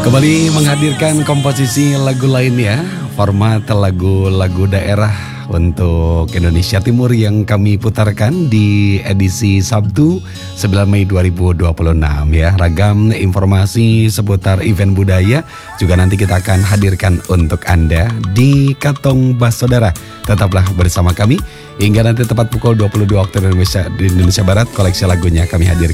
Kembali menghadirkan komposisi lagu lainnya, format lagu-lagu daerah untuk Indonesia Timur yang kami putarkan di edisi Sabtu 9 Mei 2026 ya. Ragam informasi seputar event budaya juga nanti kita akan hadirkan untuk Anda di Katong Bas Saudara. Tetaplah bersama kami hingga nanti tepat pukul 22 waktu Indonesia Barat. Koleksi lagunya kami hadirkan